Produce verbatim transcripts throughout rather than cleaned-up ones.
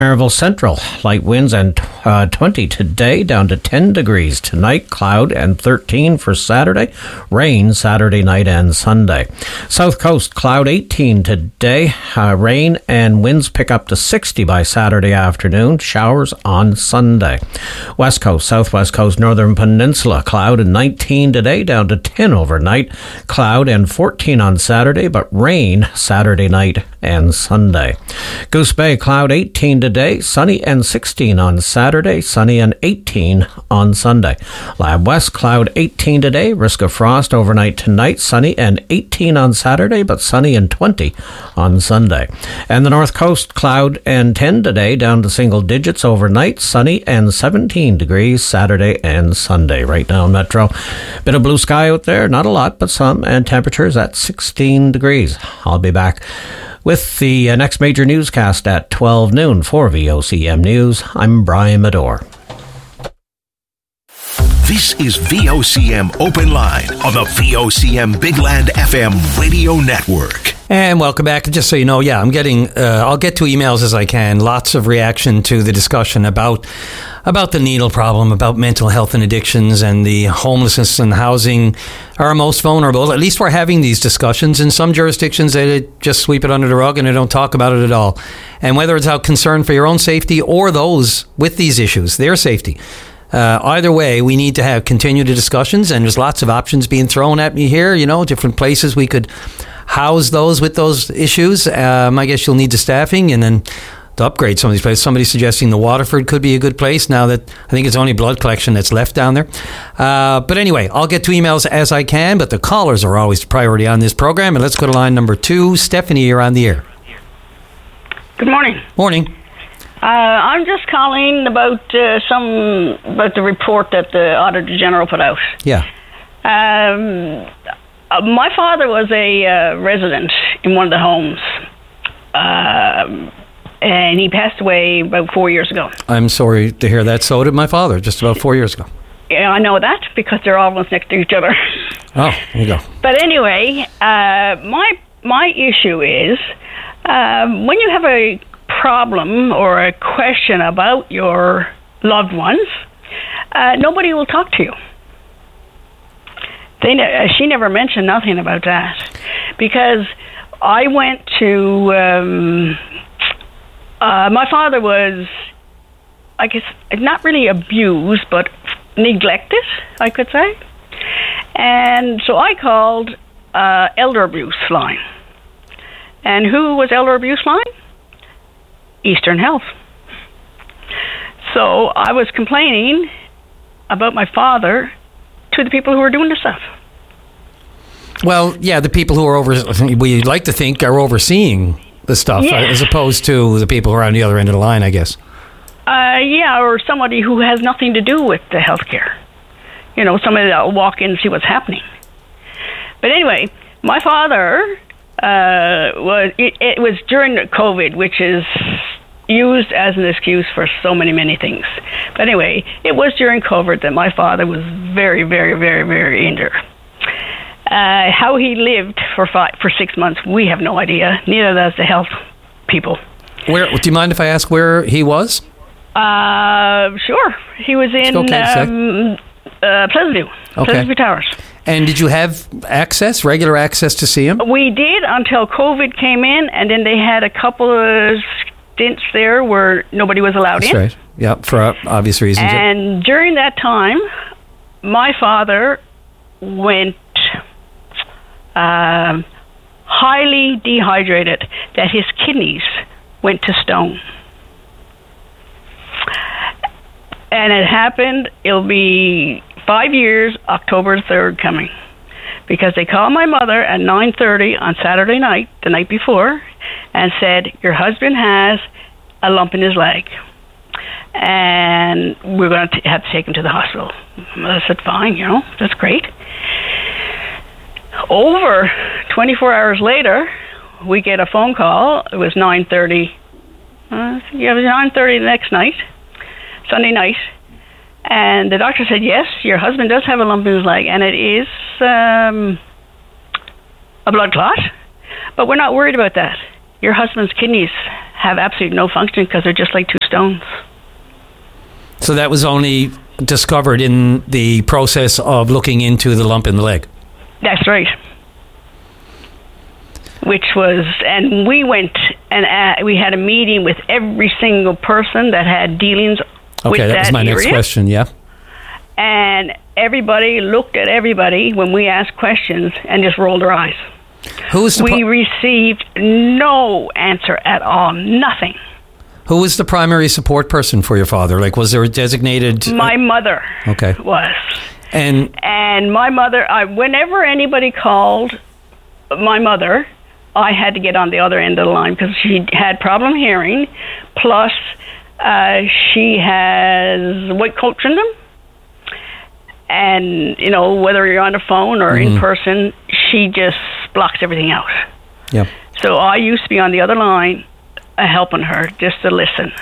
Maryville Central, light winds and uh, twenty today, down to ten degrees tonight, cloud and thirteen for Saturday, rain Saturday night and Sunday. South Coast, cloud eighteen today, uh, rain and winds pick up to sixty by Saturday afternoon, showers on Sunday. West Coast, Southwest Coast, Northern Peninsula, cloud and nineteen today, down to ten overnight, cloud and fourteen on Saturday, but rain Saturday night and Sunday. Goose Bay, cloud eighteen today, Today, sunny and sixteen on Saturday, sunny and eighteen on Sunday. Lab West, cloud eighteen today, risk of frost overnight tonight, sunny and eighteen on Saturday, but sunny and twenty on Sunday. And the North Coast, cloud and ten today, down to single digits overnight, sunny and seventeen degrees Saturday and Sunday. Right now in Metro, bit of blue sky out there, not a lot, but some, and temperatures at sixteen degrees. I'll be back with the uh, next major newscast at twelve noon for V O C M News. I'm Brian Medore. This is V O C M Open Line on the V O C M Big Land F M radio network. And welcome back. Just so you know, yeah, I'm getting, uh, I'll get to emails as I can. Lots of reaction to the discussion about about the needle problem, about mental health and addictions, and the homelessness and housing are most vulnerable. At least we're having these discussions. In some jurisdictions, they just sweep it under the rug and they don't talk about it at all. And whether it's out concern for your own safety or those with these issues, their safety, Uh, either way, we need to have continue the discussions, and there's lots of options being thrown at me here, you know, different places we could house those with those issues. Um, I guess you'll need the staffing and then to upgrade some of these places. Somebody's suggesting the Waterford could be a good place now that I think it's only blood collection that's left down there. Uh, but anyway, I'll get to emails as I can, but the callers are always the priority on this program. And let's go to line number two. Stephanie, you're on the air. Good morning. Morning. Uh, I'm just calling about uh, some about the report that the Auditor General put out. Yeah. Um, uh, my father was a uh, resident in one of the homes, uh, and he passed away about four years ago. I'm sorry to hear that. So did my father, just about four years ago. Yeah, I know that because they're almost next to each other. Oh, there you go. But anyway, uh, my my issue is um, when you have a problem or a question about your loved ones, uh, nobody will talk to you. They ne- she never mentioned nothing about that, because I went to um, uh, my father was, I guess, not really abused, but neglected, I could say. And so I called uh, Elder Abuse Line. And who was Elder Abuse Line? Eastern Health. So I was complaining about my father to the people who were doing the stuff. Well, yeah, the people who are over, we like to think, are overseeing the stuff, Yeah. as opposed to the people who are on the other end of the line, I guess. Uh, yeah, or somebody who has nothing to do with the healthcare. You know, somebody that will walk in and see what's happening. But anyway, my father uh, was, it, it was during COVID, which is used as an excuse for so many, many things. But anyway, it was during COVID that my father was very, very, very, very injured. Uh, how he lived for five, for six months, we have no idea. Neither does the health people. Where? Do you mind if I ask where he was? Uh, sure. He was in Okay, um, uh, Pleasant View, Okay. Pleasant View Towers. And did you have access, regular access to see him? We did until COVID came in, and then they had a couple of stints there where nobody was allowed That's in. right. Yeah, for obvious reasons. And during that time, my father went um, highly dehydrated, that his kidneys went to stone. And it happened, it'll be five years, October third coming. Because they called my mother at nine thirty on Saturday night, the night before, and said, your husband has a lump in his leg. And we're going to have to take him to the hospital. I said, fine, you know, that's great. Over twenty-four hours later, we get a phone call. It was nine thirty. Uh, yeah, it was nine thirty the next night, Sunday night. And the doctor said, yes, your husband does have a lump in his leg, and it is um, a blood clot. But we're not worried about that. Your husband's kidneys have absolutely no function because they're just like two stones. So that was only discovered in the process of looking into the lump in the leg. That's right. Which was, and we went and uh, we had a meeting with every single person that had dealings okay, with that that was my area. next question, yeah. And everybody looked at everybody when we asked questions and just rolled their eyes. Who was the we pro- received no answer at all, nothing. Who was the primary support person for your father? Like, was there a designated... My mother okay. was. And and my mother, I, whenever anybody called my mother, I had to get on the other end of the line because she had problem hearing, plus uh, she has white coat syndrome. And, you know, whether you're on the phone or mm-hmm. in person, she just blocks everything out. Yeah. So I used to be on the other line uh, helping her just to listen.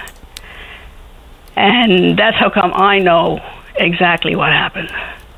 And that's how come I know exactly what happened.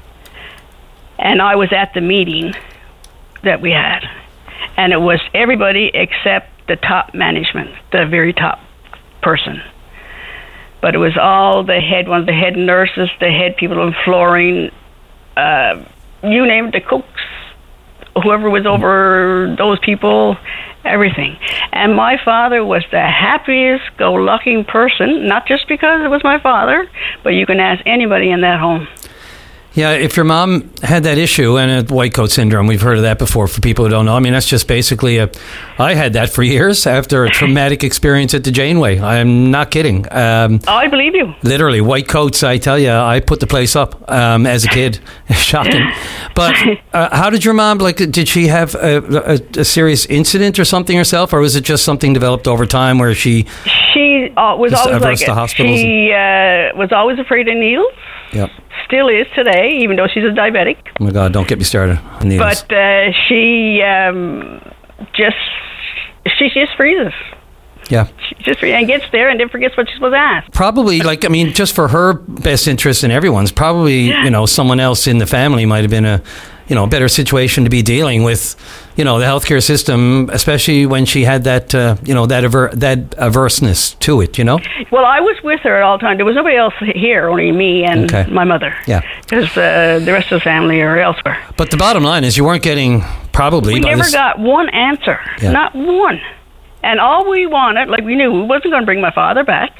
And I was at the meeting that we had. And it was everybody except the top management, the very top person. But it was all the head ones, the head nurses, the head people on flooring, uh, you name it, the cooks, whoever was over those people, everything. And my father was the happiest go-lucky person, not just because it was my father, but you can ask anybody in that home. Yeah, if your mom had that issue and a white coat syndrome, we've heard of that before for people who don't know. I mean, that's just basically a... I had that for years after a traumatic experience at the Janeway. I'm not kidding. Um, I believe you. Literally, white coats, I tell you, I put the place up um, as a kid. Shocking. But uh, how did your mom, like, did she have a, a, a serious incident or something herself, or was it just something developed over time where she... She uh, was Just always averse like to it. hospitals She uh, was always afraid of needles. Yep. Still is today, even though she's a diabetic. Oh my God, don't get me started on needles. But uh, she um, just she just freezes. Yeah. She just freezes and gets there and then forgets what she's supposed to ask. Probably, like, I mean, just for her best interest and everyone's, probably, Yeah. you know, someone else in the family might have been a, you know, better situation to be dealing with, you know, the healthcare system, especially when she had that, uh, you know, that aver- that averseness to it, you know? Well, I was with her all the time. There was nobody else here, only me and Okay. my mother. Yeah. Because uh, the rest of the family are elsewhere. But the bottom line is you weren't getting probably... We by never this- got one answer. Yeah. Not one. And all we wanted, like we knew we wasn't going to bring my father back.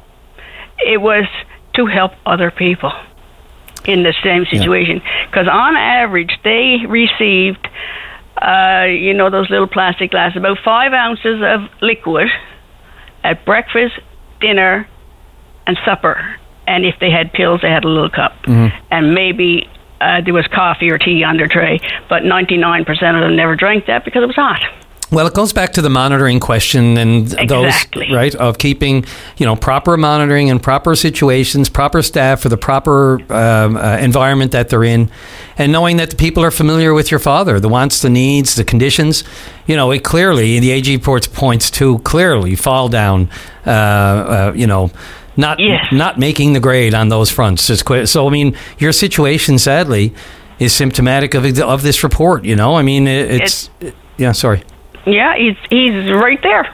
It was to help other people in the same situation. Because on average, they received, uh, you know, those little plastic glasses, about five ounces of liquid at breakfast, dinner, and supper. And if they had pills, they had a little cup. Mm-hmm. And maybe uh, there was coffee or tea on their tray. But ninety-nine percent of them never drank that because it was hot. Well, it goes back to the monitoring question and Exactly. those, right, of keeping, you know, proper monitoring and proper situations, proper staff for the proper um, uh, environment that they're in, and knowing that the people are familiar with your father, the wants, the needs, the conditions. You know, it clearly, the A G reports points to clearly fall down, uh, uh, you know, not Yes. not making the grade on those fronts. Just quit. So, I mean, your situation, sadly, is symptomatic of of this report, you know? I mean, it, it's... It, yeah, sorry. Yeah, he's he's right there.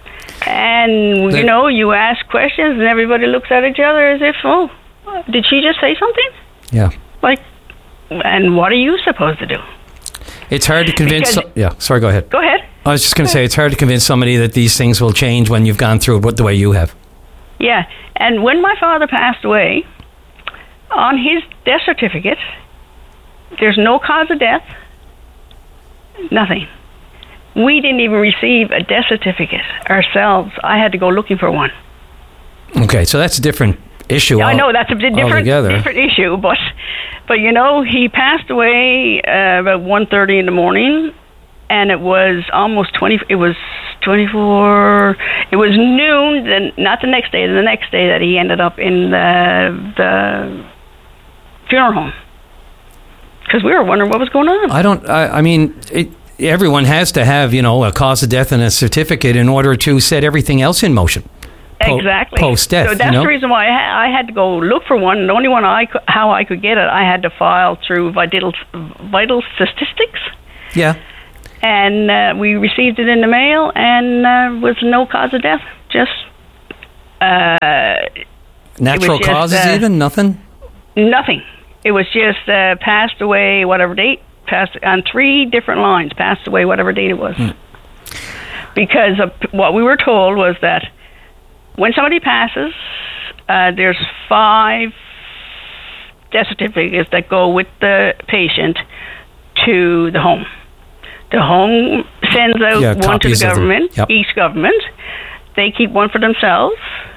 And, The- you know, you ask questions and everybody looks at each other as if, oh, did she just say something? Yeah. Like, and what are you supposed to do? It's hard to convince... Because- So, yeah, sorry, go ahead. Go ahead. I was just going to say, it's hard to convince somebody that these things will change when you've gone through it the way you have. Yeah, and when my father passed away, on his death certificate, there's no cause of death, nothing. We didn't even receive a death certificate ourselves. I had to go looking for one. Okay, so that's a different issue. I all- know that's a di- different altogether. different issue, but but you know he passed away uh, about one thirty in the morning, and it was almost twenty. It was twenty four. It was noon. Then not the next day. The next day that he ended up in the the funeral home because we were wondering what was going on. I don't... I, I mean... It, everyone has to have, you know, a cause of death and a certificate in order to set everything else in motion. Po- Exactly. Post-death, So that's you know? the reason why I, ha- I had to go look for one. And the only one I cou- how I could get it, I had to file through Vital Vital Statistics. Yeah. and uh, we received it in the mail, and uh, was no cause of death. Just uh, natural just, causes, uh, even nothing. Nothing. It was just uh, passed away, whatever date. Passed on three different lines. Passed away, whatever date it was. Hmm. Because of what we were told was that when somebody passes, uh, there's five death certificates that go with the patient to the home. The home sends out yeah, one to the government, yep. each government. They keep one for themselves,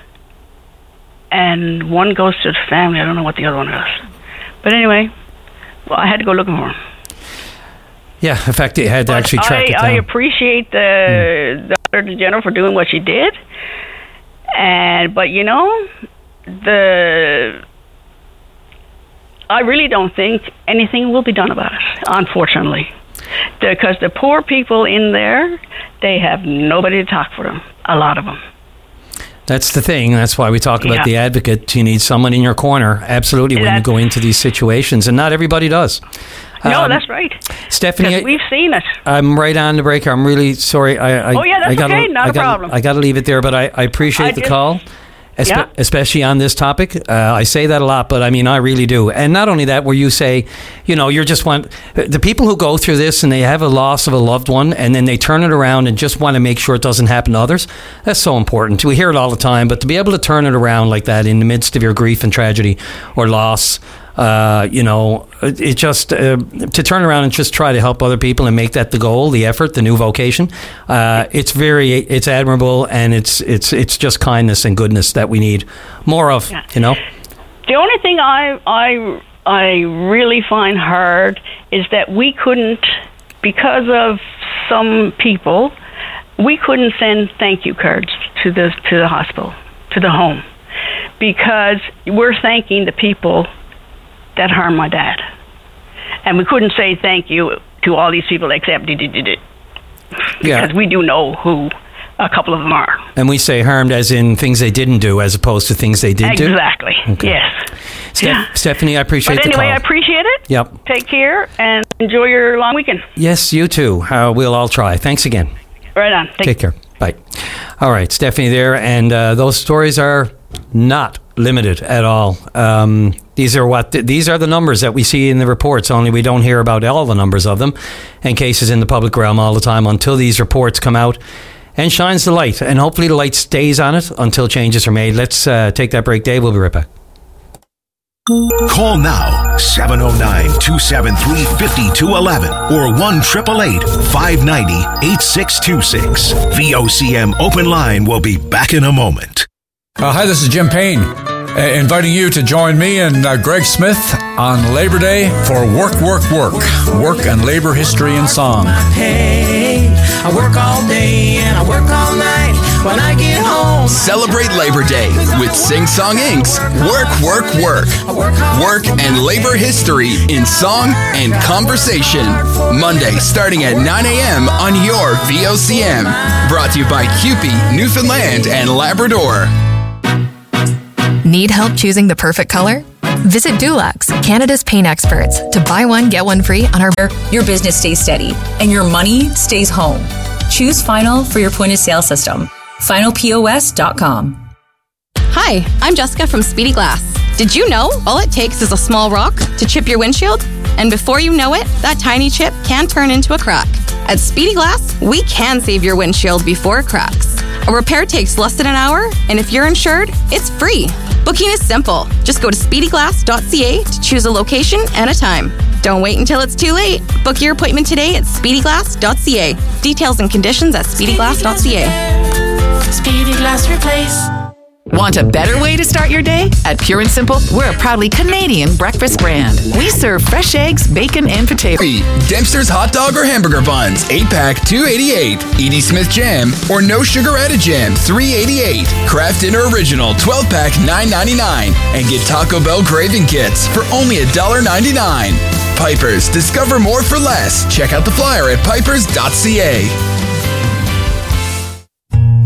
and one goes to the family. I don't know what the other one is. But anyway, well, I had to go looking for him. Yeah, in fact, you had to but actually track I, it down. I appreciate the, mm. the Attorney General for doing what she did. and But, you know, the... I really don't think anything will be done about it, unfortunately. Because the poor people in there, they have nobody to talk for them, a lot of them. That's the thing. That's why we talk about yeah. the advocate. You need someone in your corner, absolutely, when that's, you go into these situations, and not everybody does. No, um, that's right. Stephanie, we've seen it. I'm right on the break. I'm really sorry. I, I, oh, yeah, that's I gotta, okay. Not I a gotta, problem. I got to leave it there, but I, I appreciate I the just, call. Espe- yeah. Especially on this topic. Uh, I say that a lot, but I mean, I really do. And not only that, where you say, you know, you're just want the people who go through this and they have a loss of a loved one and then they turn it around and just want to make sure it doesn't happen to others. That's so important. We hear it all the time, but to be able to turn it around like that in the midst of your grief and tragedy or loss, uh, you know, it just uh, to turn around and just try to help other people and make that the goal, the effort, the new vocation. Uh, it's very, it's admirable, and it's it's it's just kindness and goodness that we need more of. Yeah. You know, the only thing I I I really find hard is that we couldn't, because of some people, we couldn't send thank you cards to the to the hospital, to the home, because we're thanking the people that harmed my dad. And we couldn't say thank you to all these people except did did it. Because yeah. we do know who a couple of them are. And we say harmed as in things they didn't do as opposed to things they did exactly. do? Exactly, okay. yes. Steph- yeah. Stephanie, I appreciate but the anyway, call. I appreciate it. Yep. Take care and enjoy your long weekend. Yes, you too. Uh, we'll all try. Thanks again. Right on. Take, Take care. Bye. All right, Stephanie there, and uh, those stories are not limited at all. Um, these are what th- these are the numbers that we see in the reports, only we don't hear about all the numbers of them and cases in the public realm all the time until these reports come out and shines the light, and hopefully the light stays on it until changes are made. Let's uh, take that break, Dave. We'll be right back. Call now, seven oh nine, two seven three, five two one one or one eight eight eight, five nine zero, eight six two six. V O C M Open Line will be back in a moment. Uh, hi, this is Jim Payne, uh, inviting you to join me and uh, Greg Smith on Labor Day for Work, Work, Work, Work and Labor History and Song. Hey, I work all day and I work all night. When I get home, celebrate Labor Day with Sing Song Incorporated's Work, Work, Work, Work and Labor History in Song and Conversation. Monday, starting at nine a.m. on your V O C M. Brought to you by Cupie, Newfoundland and Labrador. Need help choosing the perfect color? Visit Dulux, Canada's paint experts, to buy one, get one free on our... Your business stays steady and your money stays home. Choose Final for your point of sale system. final P O S dot com. Hi, I'm Jessica from Speedy Glass. Did you know all it takes is a small rock to chip your windshield? And before you know it, that tiny chip can turn into a crack. At Speedy Glass, we can save your windshield before it cracks. A repair takes less than an hour, and if you're insured, it's free. Booking is simple. Just go to speedy glass dot c a to choose a location and a time. Don't wait until it's too late. Book your appointment today at speedy glass dot c a. Details and conditions at speedy glass dot c a. Speedy Glass Replace. Want a better way to start your day? At Pure and Simple, we're a proudly Canadian breakfast brand. We serve fresh eggs, bacon, and potatoes. Dempster's hot dog or hamburger buns, eight pack, two eighty-eight. Edie Smith jam or no sugar added jam, three eighty-eight. Kraft Dinner Original, twelve pack, nine ninety-nine. And get Taco Bell craving kits for only one dollar ninety-nine. Piper's, discover more for less. Check out the flyer at pipers dot c a. In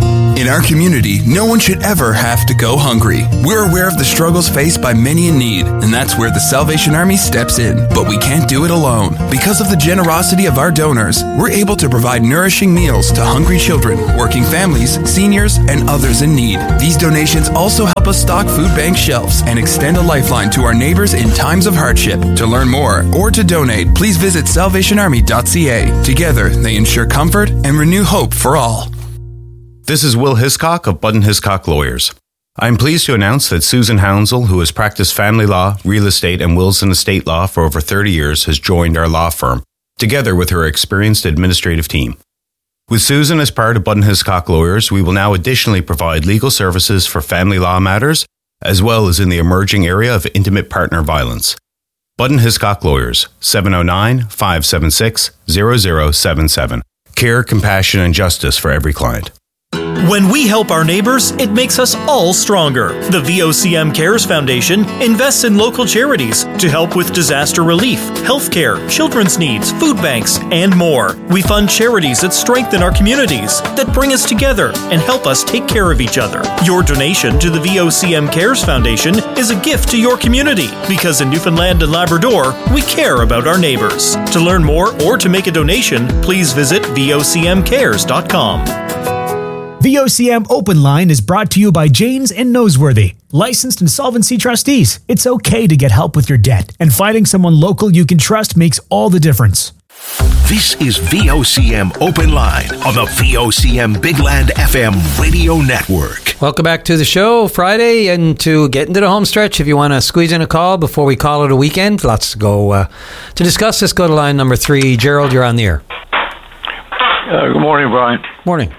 In our community, no one should ever have to go hungry. We're aware of the struggles faced by many in need, and that's where the Salvation Army steps in. But we can't do it alone. Because of the generosity of our donors, we're able to provide nourishing meals to hungry children, working families, seniors, and others in need. These donations also help us stock food bank shelves and extend a lifeline to our neighbors in times of hardship. To learn more or to donate, please visit salvation army dot c a. Together, they ensure comfort and renew hope for all. This is Will Hiscock of Budden Hiscock Lawyers. I am pleased to announce that Susan Hounsell, who has practiced family law, real estate, and wills and estate law for over thirty years, has joined our law firm, together with her experienced administrative team. With Susan as part of Budden Hiscock Lawyers, we will now additionally provide legal services for family law matters, as well as in the emerging area of intimate partner violence. Budden Hiscock Lawyers, seven oh nine, five seven six, zero zero seven seven. Care, compassion, and justice for every client. When we help our neighbors, it makes us all stronger. The V O C M Cares Foundation invests in local charities to help with disaster relief, healthcare, children's needs, food banks, and more. We fund charities that strengthen our communities, that bring us together and help us take care of each other. Your donation to the V O C M Cares Foundation is a gift to your community, because in Newfoundland and Labrador, we care about our neighbors. To learn more or to make a donation, please visit v o c m cares dot com. V O C M Open Line is brought to you by Janes and Noseworthy, licensed insolvency trustees. It's okay to get help with your debt, and finding someone local you can trust makes all the difference. This is V O C M Open Line on the V O C M Big Land F M radio network. Welcome back to the show, Friday, and to get into the home stretch, if you want to squeeze in a call before we call it a weekend, lots to go uh, to discuss. Let's go to line number three. Gerald, you're on the air. Uh, good morning, Brian. Morning.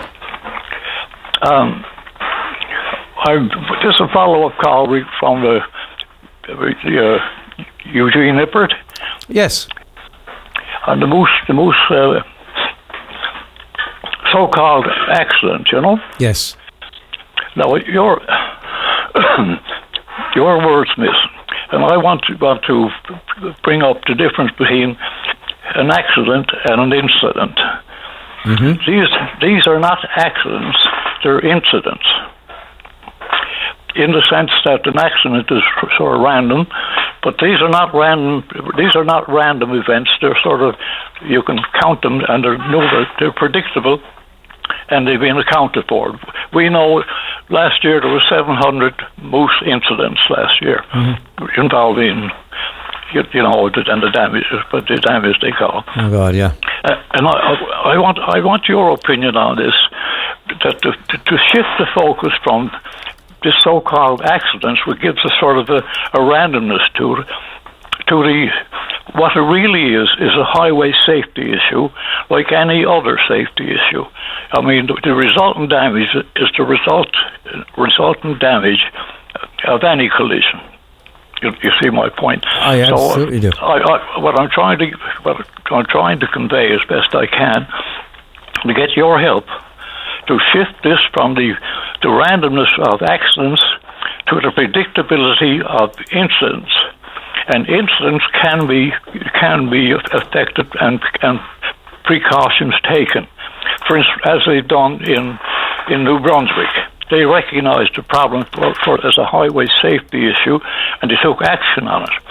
Um, I this is a follow-up call from the, the uh, Eugene Nippert. Yes. On the moose, the moose, uh, so-called accident, you know. Yes. Now your your wordsmith, and I want to want to bring up the difference between an accident and an incident. Mm-hmm. These these are not accidents; they're incidents. In the sense that an accident is sort of random, but these are not random. These are not random events. They're sort of, you can count them, and they're no, they're, they're predictable, and they've been accounted for. We know last year there were seven hundred moose incidents last year, mm-hmm. involving, you, you know, and the damage, but the damage they call. Oh God, yeah. Uh, and I, I want, I want your opinion on this. That to, to shift the focus from this so-called accidents, which gives a sort of a, a randomness to it, to the what it really is is a highway safety issue, like any other safety issue. I mean, the, the resultant damage is the result resultant damage of any collision. You, you see my point? I absolutely so, do. I, I, what I'm trying to what I'm trying to convey as best I can, to get your help, to shift this from the, the randomness of accidents to the predictability of incidents. And incidents can be can be affected and and precautions taken. For instance, as they've done in in New Brunswick, they recognized the problem for, for as a highway safety issue, and they took action on it.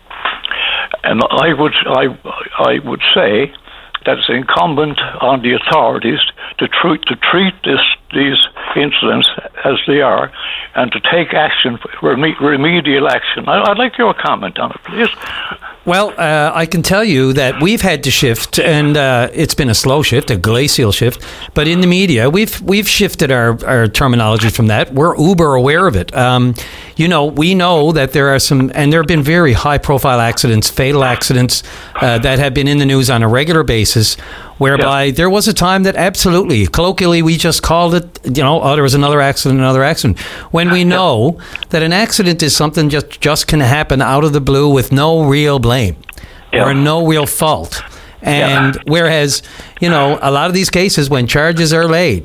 And I would I I would say that it's incumbent on the authorities to treat to treat this these incidents as they are, and to take action, reme- remedial action. I, I'd like your comment on it, please. Well, uh, I can tell you that we've had to shift, and uh, it's been a slow shift, a glacial shift. But in the media, we've we've shifted our, our terminology from that. We're uber aware of it. Um, you know, we know that there are some, and there have been very high-profile accidents, fatal accidents uh, that have been in the news on a regular basis, whereby yeah. there was a time that absolutely, colloquially, we just called it, you know, oh, there was another accident, another accident. When we know yeah. that an accident is something just, just can happen out of the blue with no real blame yeah. or no real fault. And yeah. whereas, you know, a lot of these cases when charges are laid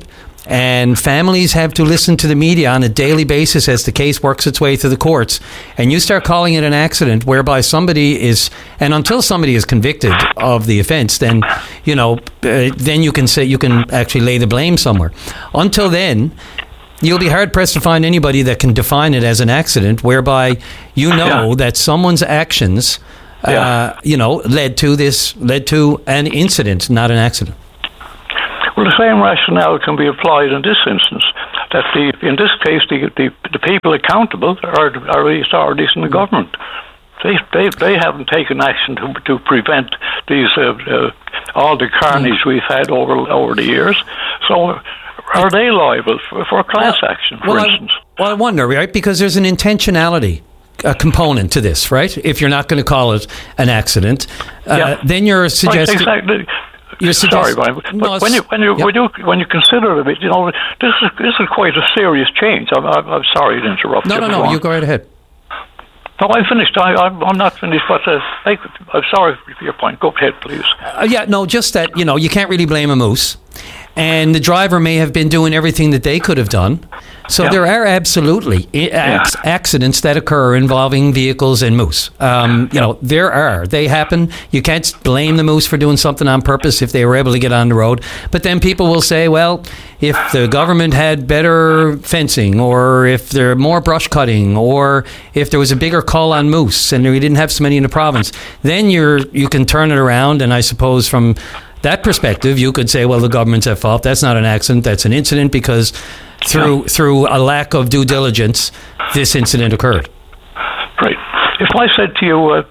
and families have to listen to the media on a daily basis as the case works its way through the courts, and you start calling it an accident whereby somebody is, and until somebody is convicted of the offense, then, you know, uh, then you can say, you can actually lay the blame somewhere. Until then, you'll be hard-pressed to find anybody that can define it as an accident whereby you know yeah. that someone's actions, yeah. uh, you know, led to this, led to an incident, not an accident. Well, the same rationale can be applied in this instance. That the, in this case, the, the the people accountable are are the authorities in the government. They they they haven't taken action to to prevent these uh, uh, all the carnage we've had over over the years. So, are they liable for, for class action, for well, instance? I, well, I wonder, right? Because there's an intentionality a component to this, right? If you're not going to call it an accident, uh, yeah. then you're suggesting. Right, exactly. You're Sorry, Brian, but no, when you when you, yep. when you when you consider it, you know, this is this is quite a serious change. I'm I'm, I'm sorry to interrupt. No, you. no, no. You go right ahead. No, I'm finished. I, I'm I'm not finished. But uh, I, I'm sorry for your point. Go ahead, please. Uh, yeah, no, just that you know you can't really blame a moose, and the driver may have been doing everything that they could have done. So yeah. there are absolutely yeah. accidents that occur involving vehicles and moose. Um, you know, there are. They happen. You can't blame the moose for doing something on purpose if they were able to get on the road. But then people will say, well, if the government had better fencing, or if there were more brush cutting, or if there was a bigger cull on moose and we didn't have so many in the province, then you're you can turn it around. And I suppose from that perspective, you could say, well, the government's at fault. That's not an accident. That's an incident because through yeah. through a lack of due diligence, this incident occurred. Right. If I said to you uh,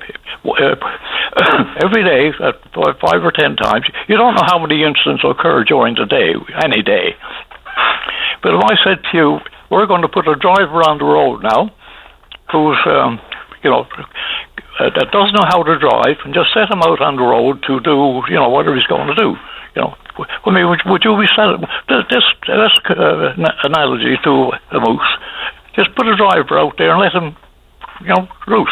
uh, every day, uh, five or ten times, you don't know how many incidents occur during the day, any day. But if I said to you, we're going to put a driver on the road now who's, um, you know, uh, that doesn't know how to drive, and just set him out on the road to do, you know, whatever he's going to do. You know, I mean, would, would you be set? This this uh, analogy to a moose. Just put a driver out there and let him, you know, loose.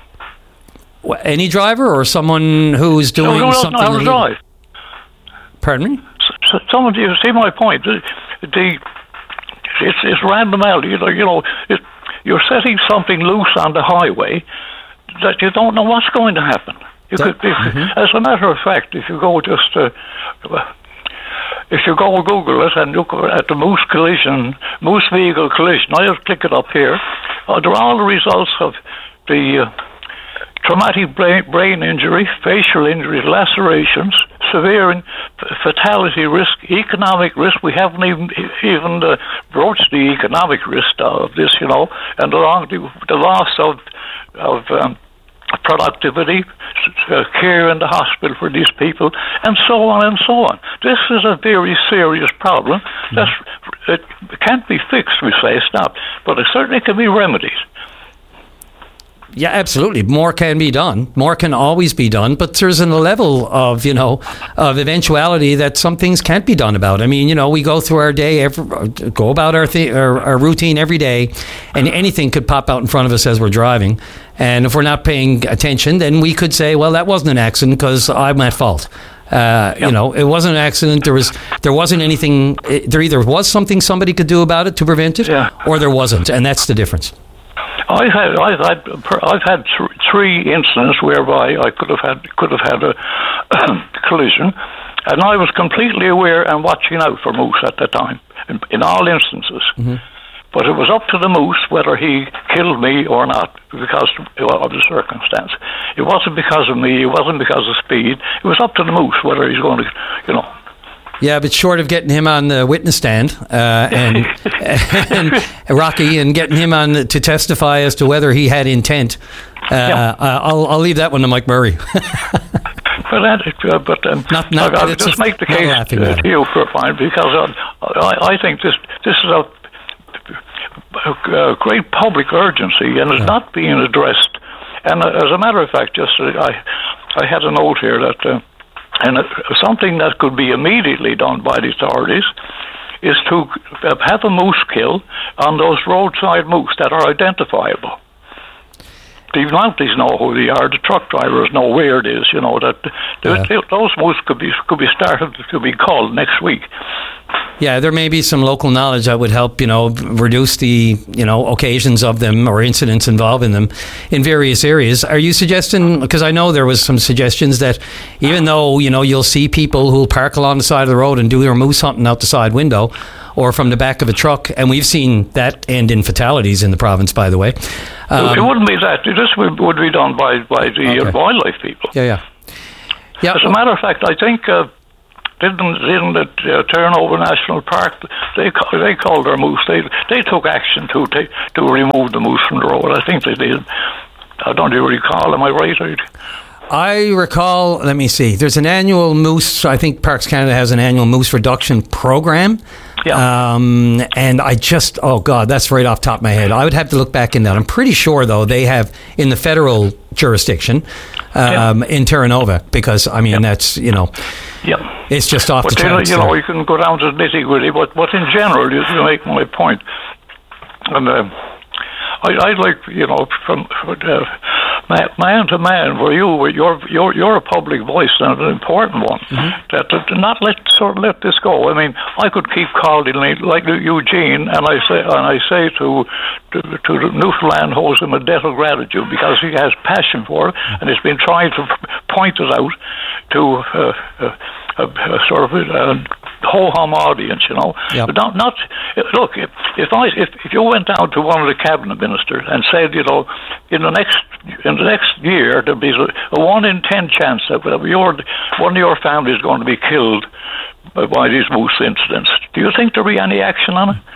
Well, any driver or someone who's doing no, no, something? No, how to drive. Pardon me? So, someone, you see my point? The, the it's it's randomity. You know, you know, it, you're setting something loose on the highway that you don't know what's going to happen. You could, if, mm-hmm. As a matter of fact, if you go just, uh, if you go Google it and look at the moose collision, moose vehicle collision, I'll click it up here. Uh, they're all the results of the uh, traumatic brain, brain injury, facial injuries, lacerations, severe in, fatality risk, economic risk. We haven't even even uh, broached the economic risk of this, you know, and the, the, the loss of of um, productivity, uh, care in the hospital for these people, and so on and so on. This is a very serious problem. Mm-hmm. That's, it can't be fixed, we say, it's not, but it certainly can be remedied. Yeah, absolutely. More can be done. More can always be done. But there's a level of, you know, of eventuality that some things can't be done about. I mean, you know, we go through our day, every, go about our, th- our our routine every day, and anything could pop out in front of us as we're driving. And if we're not paying attention, then we could say, well, that wasn't an accident because I'm at fault. Uh, yep. You know, it wasn't an accident. There was, there wasn't anything. There either was something somebody could do about it to prevent it, yeah. or there wasn't, and that's the difference. I've had I've had I've had th- three incidents whereby I could have had could have had a collision, and I was completely aware and watching out for moose at the time in, in all instances. Mm-hmm. But it was up to the moose whether he killed me or not because of the circumstance. It wasn't because of me. It wasn't because of speed. It was up to the moose whether he's going to, you know. Yeah, but short of getting him on the witness stand uh, and, and Rocky and getting him on to testify as to whether he had intent, uh, yeah. I'll I'll leave that one to Mike Murray. But that, uh, but um, not, not, I'll just make the case uh, to you, fine, because uh, I I think this this is a, a great public urgency and it's yeah. not being addressed. And uh, as a matter of fact, just uh, I I had a note here that. Uh, And something that could be immediately done by the authorities is to have a moose kill on those roadside moose that are identifiable. The Mounties know who they are. The truck drivers know where it is. You know that yeah. those moose could be could be started to be culled next week. Yeah, there may be some local knowledge that would help, you know, reduce the, you know, occasions of them or incidents involving them in various areas. Are you suggesting, because I know there was some suggestions that even though, you know, you'll see people who'll park along the side of the road and do their moose hunting out the side window or from the back of a truck, and we've seen that end in fatalities in the province, by the way. Um, it wouldn't be that. This would, would be done by, by the okay. uh, wildlife people. Yeah, yeah. yeah. As a matter of fact, I think... Uh, Didn't didn't it uh, Turnover National Park? They they called their moose. They they took action to take, to remove the moose from the road. I think they did. I don't even recall. Am I right? I recall. Let me see. There's an annual moose. I think Parks Canada has an annual moose reduction program. Yeah. Um, and I just oh god, that's right off the top of my head. I would have to look back in that. I'm pretty sure though they have in the federal jurisdiction um, yeah. in Terra Nova, because I mean yeah. that's you know. Yeah. It's just off but the charts. You know, you can go down to the nitty gritty, but, but in general, you, you make my point. And uh, I, I'd like, you know, from uh, man to man, where you, you're, you're, you're a public voice and an important one, mm-hmm. that to not let sort of let this go. I mean, I could keep calling like Eugene, and I say, and I say to to, to Newfoundland owes him a debt of gratitude because he has passion for it, and he's been trying to point it out to uh, uh, a, a sort of a ho-hum audience, you know. Yep. But not, not look. If, if I if, if you went down to one of the cabinet ministers and said, you know, in the next in the next year there'll be a, a one in ten chance that your one of your family is going to be killed by, by these moose incidents, do you think there'll be any action on it?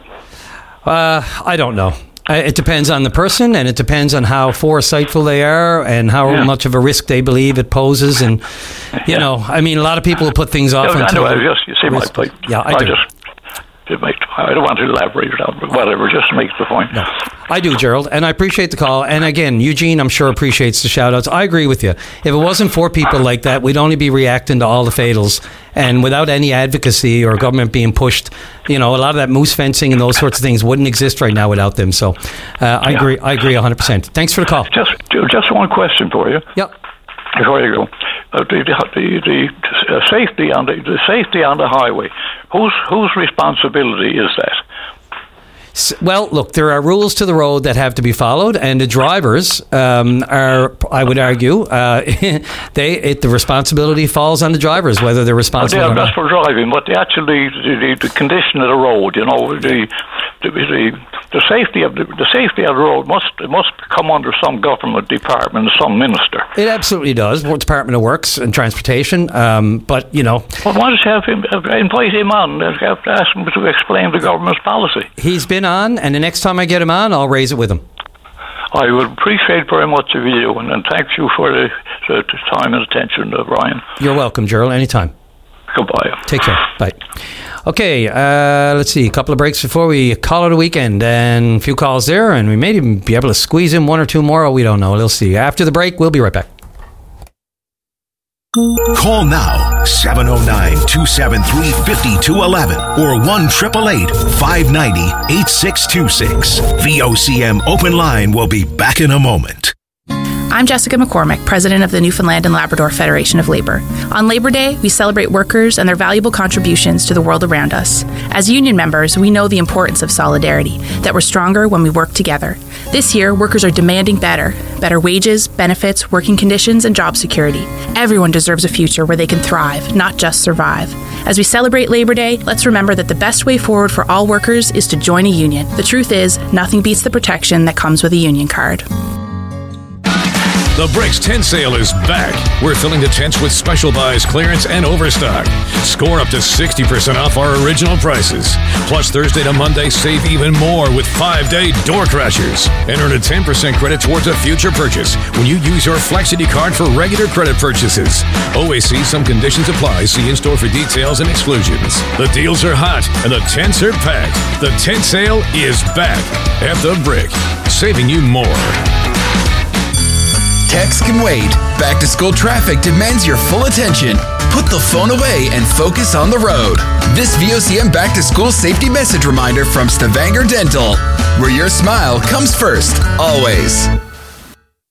Uh, I don't know. It depends on the person, and it depends on how foresightful they are and how yeah. much of a risk they believe it poses. And, you yeah. know, I mean, a lot of people will put things off yeah, until... Anyway, just, you see my point. Yeah, I, I do. just... Make, I don't want to elaborate it out, but whatever, just make the point. No, I do, Gerald, and I appreciate the call. And again, Eugene, I'm sure, appreciates the shout-outs. I agree with you. If it wasn't for people like that, we'd only be reacting to all the fatals. And without any advocacy or government being pushed, you know, a lot of that moose fencing and those sorts of things wouldn't exist right now without them. So uh, I yeah. agree I agree one hundred percent. Thanks for the call. Just, just one question for you. Yep. Before you go. Uh, the the, the uh, safety on the, the safety on the highway. Whose whose responsibility is that? Well, look, there are rules to the road that have to be followed, and the drivers um, are, I would argue, uh, they it, the responsibility falls on the drivers, whether they're responsible well, or not. That's for driving, but the, actually the, the, the condition of the road, you know, the the, the, the safety of the, the safety of the road must must come under some government department, some minister. It absolutely does. Department of Works and Transportation, um, but you know. Well, why don't you have him invite him on and have to ask him to explain the government's policy? He's been on, and the next time I get him on, I'll raise it with him. I would appreciate very much of you, and, and thank you for the, the, the time and attention, uh, Brian. You're welcome, Gerald. Anytime. Goodbye. Take care. Bye. Okay, uh, let's see. A couple of breaks before we call it a weekend, and a few calls there, and we may even be able to squeeze in one or two more. We don't know. We'll see. After the break, we'll be right back. Call now, seven oh nine, two seven three, five two one one or one eight eight eight, five nine zero, eight six two six. V O C M Open Line will be back in a moment. I'm Jessica McCormick, President of the Newfoundland and Labrador Federation of Labor. On Labor Day, we celebrate workers and their valuable contributions to the world around us. As union members, we know the importance of solidarity, that we're stronger when we work together. This year, workers are demanding better. Better wages, benefits, working conditions, and job security. Everyone deserves a future where they can thrive, not just survive. As we celebrate Labor Day, let's remember that the best way forward for all workers is to join a union. The truth is, nothing beats the protection that comes with a union card. The Bricks Tent Sale is back. We're filling the tents with special buys, clearance, and overstock. Score up to sixty percent off our original prices. Plus, Thursday to Monday, save even more with five-day door crashers. And earn a ten percent credit towards a future purchase when you use your Flexity card for regular credit purchases. Always see some conditions apply. See in-store for details and exclusions. The deals are hot, and the tents are packed. The tent sale is back at The Brick, saving you more. Text can wait. Back to school traffic demands your full attention. Put the phone away and focus on the road. This V O C M Back to School safety message reminder from Stavanger Dental, where your smile comes first, always.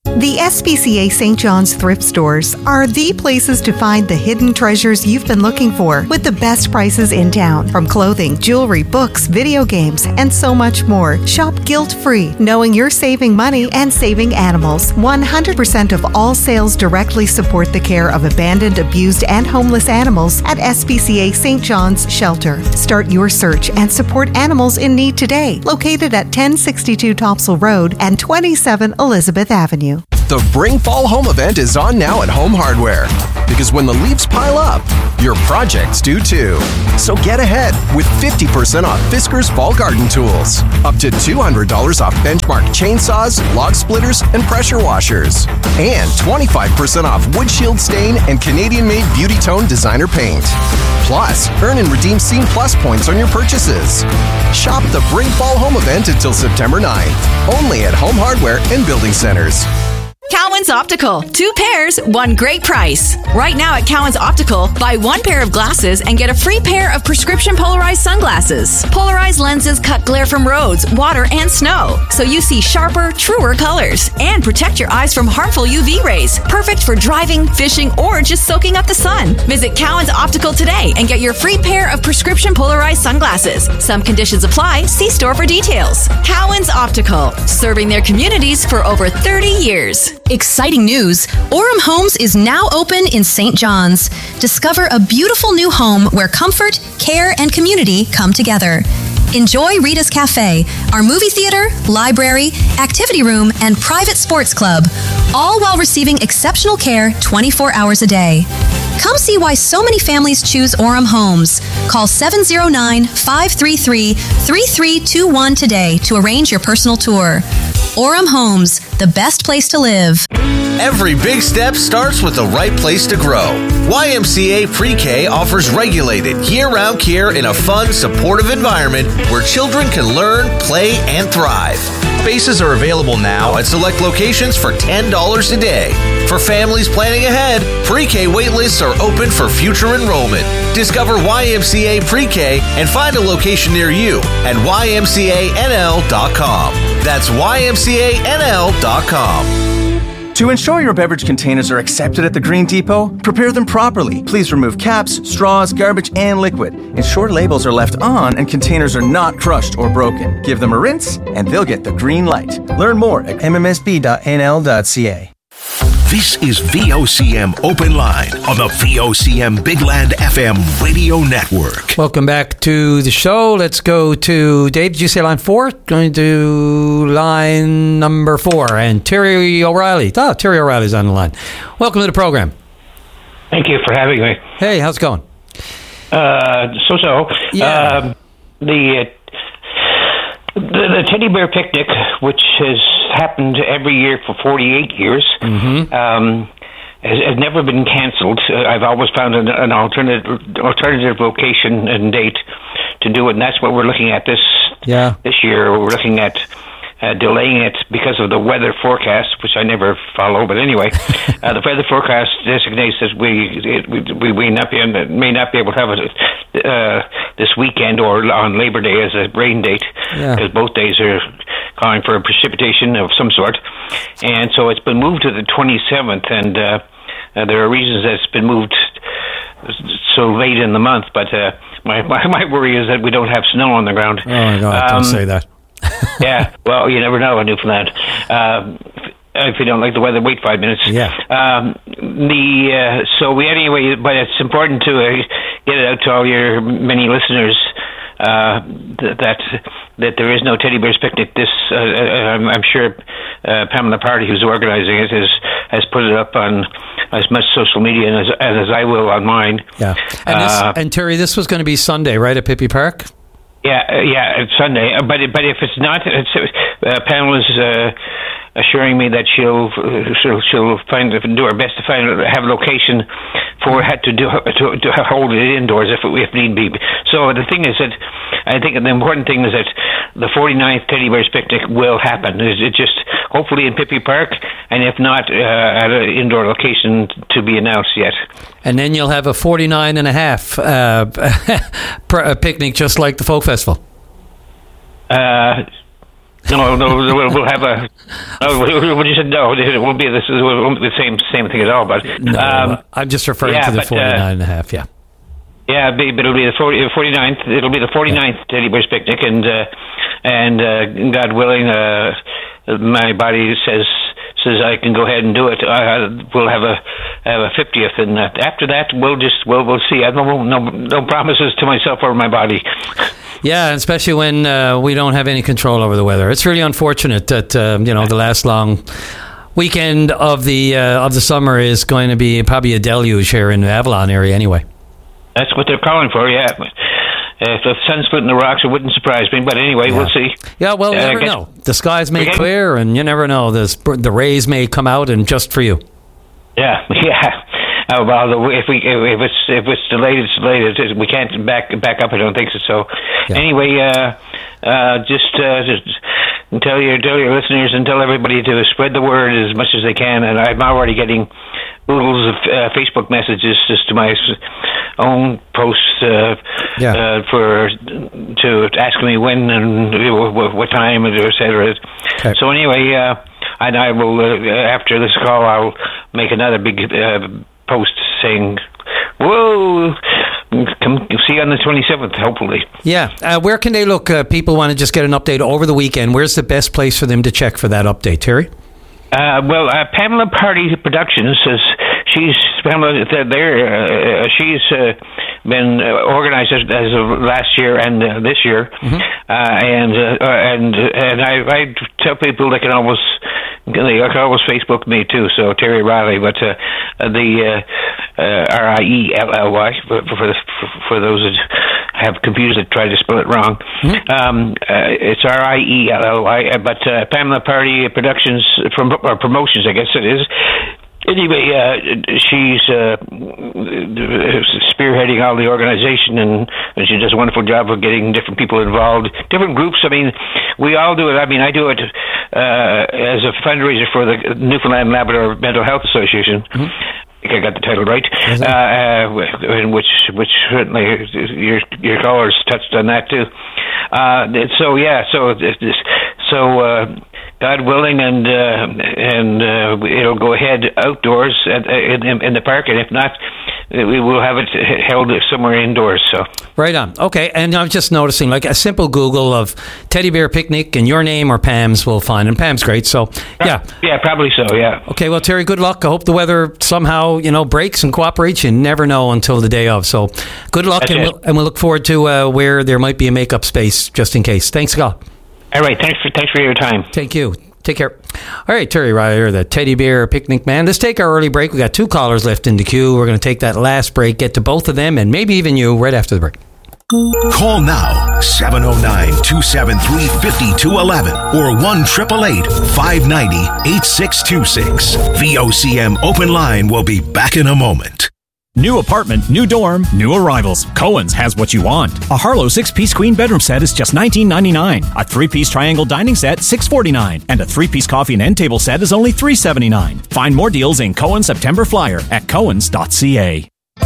The S P C A Saint John's thrift stores are the places to find the hidden treasures you've been looking for with the best prices in town. From clothing, jewelry, books, video games, and so much more. Shop guilt-free, knowing you're saving money and saving animals. one hundred percent of all sales directly support the care of abandoned, abused, and homeless animals at S P C A Saint John's Shelter. Start your search and support animals in need today. Located at ten sixty-two Topsail Road and twenty-seven Elizabeth Avenue. The Bring Fall Home event is on now at Home Hardware. Because when the leaves pile up, your projects do too. So get ahead with fifty percent off Fisker's Fall Garden Tools. Up to two hundred dollars off Benchmark chainsaws, log splitters, and pressure washers. And twenty-five percent off Wood Shield Stain and Canadian-made Beauty Tone Designer Paint. Plus, earn and redeem Scene Plus points on your purchases. Shop the Bring Fall Home event until September ninth. Only at Home Hardware and Building Centers. Cowan's Optical. Two pairs, one great price. Right now at Cowan's Optical, buy one pair of glasses and get a free pair of prescription polarized sunglasses. Polarized lenses cut glare from roads, water, and snow, so you see sharper, truer colors and protect your eyes from harmful U V rays. Perfect for driving, fishing, or just soaking up the sun. Visit Cowan's Optical today and get your free pair of prescription polarized sunglasses. Some conditions apply. See store for details. Cowan's Optical, serving their communities for over thirty years. Exciting news! Orem Homes is now open in Saint John's. Discover a beautiful new home where comfort, care, and community come together. Enjoy Rita's Cafe, our movie theater, library, activity room, and private sports club, all while receiving exceptional care twenty-four hours a day. Come see why so many families choose Orem Homes. Call seven oh nine, five three three, three three two one today to arrange your personal tour. Orem Homes, the best place to live. Every big step starts with the right place to grow. Y M C A Pre-K offers regulated, year-round care in a fun, supportive environment where children can learn, play, and thrive. Spaces are available now at select locations for ten dollars a day. For families planning ahead, Pre-K waitlists are open for future enrollment. Discover Y M C A Pre-K and find a location near you at Y M C A N L dot com. That's Y M C A N L dot com. To ensure your beverage containers are accepted at the Green Depot, prepare them properly. Please remove caps, straws, garbage, and liquid. Ensure labels are left on and containers are not crushed or broken. Give them a rinse and they'll get the green light. Learn more at m m s b dot n l dot c a. This is V O C M Open Line on the V O C M Big Land F M radio network. Welcome back to the show. Let's go to Dave. Did you say line four? Going to line number four. And Terry O'Reilly. Oh, Terry O'Reilly's on the line. Welcome to the program. Thank you for having me. Hey, how's it going? Uh, so-so. Yeah. Um, the, uh, the the teddy bear picnic, which has happened every year for forty-eight years, mm-hmm. um, has, has never been canceled. Uh, I've always found an, an alternative alternative location and date to do it, and that's what we're looking at this yeah. this year. We're looking at uh, delaying it because of the weather forecast, which I never follow. But anyway, uh, the weather forecast designates that we it, we, we not be, may not be able to have it uh, this weekend or on Labor Day as a rain date, because Yeah. both days are calling for a precipitation of some sort. And so it's been moved to the twenty-seventh, and uh, uh, there are reasons that it's been moved so late in the month, but uh, my, my my worry is that we don't have snow on the ground. Oh, my God, Um, don't say that. Yeah, well, you never know in Newfoundland. Um, if you don't like the weather, wait five minutes. Yeah. Um, the uh, so we anyway, but it's important to uh, get it out to all your many listeners uh, th- that that there is no teddy bears picnic. This uh, I'm, I'm sure uh, Pamela Party, who's organizing it, has has put it up on as much social media as as I will on mine. Yeah. And, this, Uh, and Terry, this was going to be Sunday, right, at Pippi Park? Yeah, uh, yeah, it's Sunday. Uh, But but if it's not, it's, uh, Pamela's uh, assuring me that she'll uh, she'll she'll find do her best to find have a location for had to do to, to hold it indoors if if need be. So the thing is that I think the important thing is that the forty-ninth Teddy Bears Picnic will happen. It, it just hopefully in Pippi Park, and if not, uh, at an indoor location to be announced yet. And then you'll have a forty-nine and a half uh, picnic just like the Folk Festival. Uh, No, no, we'll, we'll have a. No, what you said? No, it won't be this. It won't be the same same thing at all. But no, um, I'm just referring yeah, to the but, forty-nine uh, and a half. Yeah. Yeah, but it'll be the forty, forty-ninth. It'll be the forty-ninth Teddy Bears Picnic, and uh, and uh, God willing, uh, my body says says I can go ahead and do it. I, we'll have a have a fiftieth, and uh, after that, we'll just we'll we'll see. I have no no no promises to myself or my body. Yeah, especially when uh, we don't have any control over the weather. It's really unfortunate that uh, you know the last long weekend of the uh, of the summer is going to be probably a deluge here in the Avalon area. Anyway. That's what they're calling for, yeah. Uh, if the sun's splitting the rocks, it wouldn't surprise me. But anyway, yeah. we'll see. Yeah, well, you uh, never know. The skies may clear, and you never know. The, the rays may come out, and just for you. Yeah, yeah. Oh, well, if we if it's if it's delayed, it's delayed. It's, we can't back back up. I don't think so. So yeah. anyway, uh, uh, just uh, just tell your tell your listeners and tell everybody to spread the word as much as they can. And I'm already getting oodles of uh, Facebook messages just to my own posts uh, yeah. uh, for to ask me when and what, what time, et cetera. Okay. So anyway, uh, and I will uh, after this call, I'll make another big uh, post saying, "Whoa, come see you on the twenty-seventh, hopefully." Yeah. Uh, where can they look? Uh, people want to just get an update over the weekend. Where's the best place for them to check for that update, Terry? Uh, well, uh, Pamela Party Productions says she's Pamela. There, uh, she's uh, been organized as, as of last year and uh, this year, mm-hmm. uh, and uh, and and I, I tell people they can always they can always Facebook me too. So Terry Riley, but uh, the uh, uh, R I E L L Y for for, the, for those that have confused it, try to spell it wrong. Mm-hmm. Um, uh, it's R I E L L Y, but uh, Pamela Party Productions from or promotions, I guess it is. Anyway, uh, she's uh, spearheading all the organization, and, and she does a wonderful job of getting different people involved, different groups. I mean, we all do it. I mean, I do it uh, as a fundraiser for the Newfoundland Labrador Mental Health Association. Mm-hmm. I think I got the title right, uh, uh, which which certainly your your callers touched on that too. Uh, so yeah, so this, so uh, God willing, and uh, and uh, it'll go ahead outdoors at, in, in the park, and if not, we will have it held somewhere indoors. So right on. Okay, and I'm just noticing, like a simple Google of Teddy Bear Picnic and your name or Pam's will find, and Pam's great. So yeah, yeah, probably so. Yeah. Okay, well, Terry, good luck. I hope the weather somehow you know breaks and cooperates. You never know until the day of. So good luck, That's and we'll, and we'll look forward to uh, where there might be a makeup space just in case. Thanks, God. All right, thanks for thanks for your time. Thank you. Take care. All right, Terry Riley, the Teddy Bear Picnic Man. Let's take our early break. We got two callers left in the queue. We're going to take that last break, get to both of them, and maybe even you right after the break. Call now, seven oh nine, two seven three, five two one one or one eight eight eight, five nine zero, eight six two six. V O C M Open Line will be back in a moment. New apartment, new dorm, new arrivals. Cohen's has what you want. A Harlow six-piece queen bedroom set is just nineteen ninety-nine. A three-piece triangle dining set, six forty-nine. And a three-piece coffee and end table set is only three seventy-nine. Find more deals in Cohen's September Flyer at cohens dot c a.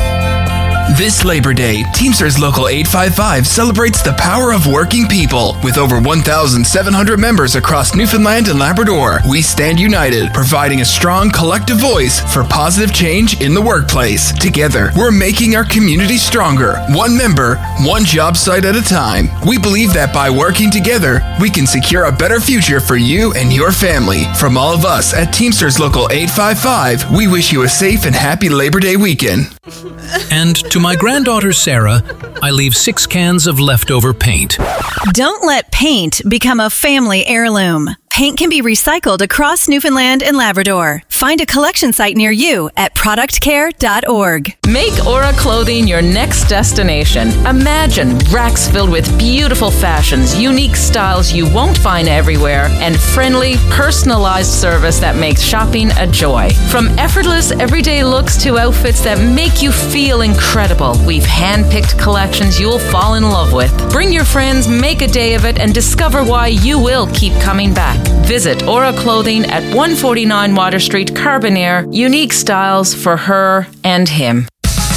This Labor Day, Teamsters Local eight five five celebrates the power of working people. With over one thousand seven hundred members across Newfoundland and Labrador, we stand united, providing a strong collective voice for positive change in the workplace. Together, we're making our community stronger, one member, one job site at a time. We believe that by working together, we can secure a better future for you and your family. From all of us at Teamsters Local eight five five, we wish you a safe and happy Labor Day weekend. And to my granddaughter Sarah, I leave six cans of leftover paint. Don't let paint become a family heirloom. Paint can be recycled across Newfoundland and Labrador. Find a collection site near you at product care dot org. Make Aura Clothing your next destination. Imagine racks filled with beautiful fashions, unique styles you won't find everywhere, and friendly, personalized service that makes shopping a joy. From effortless, everyday looks to outfits that make you feel incredible, we've handpicked collections you'll fall in love with. Bring your friends, make a day of it, and discover why you will keep coming back. Visit Aura Clothing at one forty-nine Water Street, Carbonear. Unique styles for her and him.